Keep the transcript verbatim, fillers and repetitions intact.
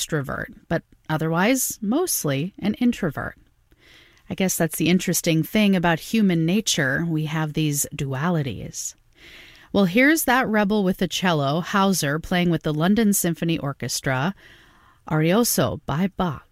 extrovert, but otherwise mostly an introvert. I guess that's the interesting thing about human nature. We have these dualities. Well, here's that rebel with the cello, Hauser, playing with the London Symphony Orchestra, Arioso by Bach.